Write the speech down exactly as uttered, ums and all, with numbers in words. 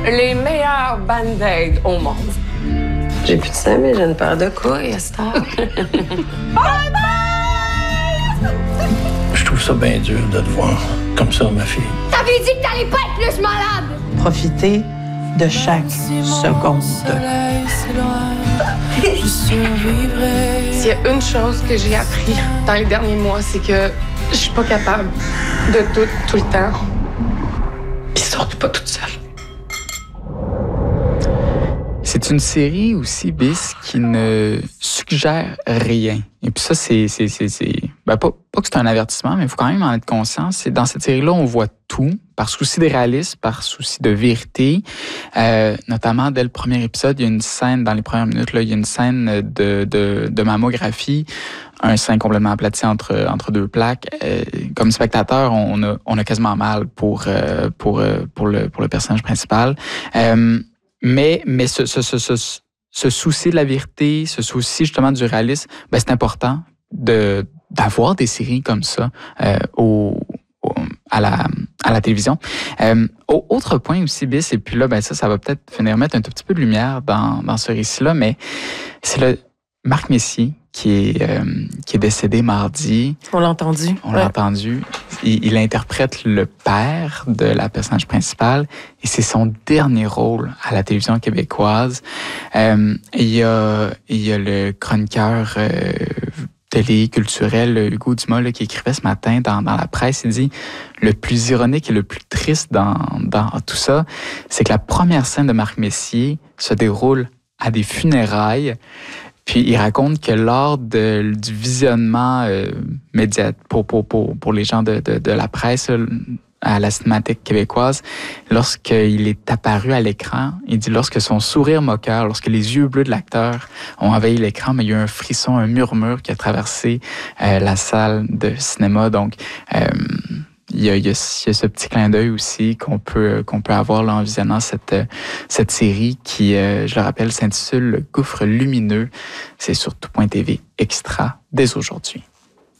les meilleurs band-aids au monde. J'ai plus de seins, mais j'ai une paire de couilles à cette heure. Je trouve ça bien dur de te voir comme ça, ma fille. T'avais dit que t'allais pas être plus malade! Profiter de chaque seconde. S'il y a une chose que j'ai appris dans les derniers mois, c'est que je suis pas capable de tout, tout le temps. Puis surtout pas toute seule. C'est une série aussi, Bis, qui ne suggère rien. Et puis ça, c'est... c'est, c'est, c'est ben pas, pas que c'est un avertissement, mais il faut quand même en être conscient. C'est, dans cette série-là, on voit tout, par souci de réalisme, par souci de vérité. Euh, notamment, dès le premier épisode, il y a une scène, dans les premières minutes, là, il y a une scène de, de, de mammographie, un sein complètement aplati entre, entre deux plaques. Euh, comme spectateur, on a, on a quasiment mal pour, euh, pour, pour, le, pour le personnage principal. Euh, Mais, mais ce, ce, ce, ce, ce souci de la vérité, ce souci justement du réalisme, ben c'est important de, d'avoir des séries comme ça euh, au, au, à, la, à la télévision. Euh, autre point aussi, Bis, et puis là, ben ça, ça va peut-être venir mettre un tout petit peu de lumière dans, dans ce récit-là, mais c'est le Marc Messier qui est, euh, qui est décédé mardi. On l'a entendu. On ouais. l'a entendu. Il, il interprète le père de la personnage principale et c'est son dernier rôle à la télévision québécoise. Euh, il, y a, il y a le chroniqueur euh, télé culturel Hugo Dumas là, qui écrivait ce matin dans, dans la presse. Il dit le plus ironique et le plus triste dans, dans tout ça, c'est que la première scène de Marc Messier se déroule à des funérailles. Puis il raconte que lors de, du visionnement euh, médiat pour, pour, pour, pour les gens de, de, de la presse à la Cinémathèque québécoise, lorsqu'il est apparu à l'écran, il dit lorsque son sourire moqueur, lorsque les yeux bleus de l'acteur ont envahi l'écran, mais il y a eu un frisson, un murmure qui a traversé euh, la salle de cinéma. Donc, euh, Il y, a, il, y a, il y a ce petit clin d'œil aussi qu'on peut, qu'on peut avoir là, en visionnant cette, cette série qui, euh, je le rappelle, s'intitule Le Gouffre lumineux. C'est sur tout point T V Extra dès aujourd'hui.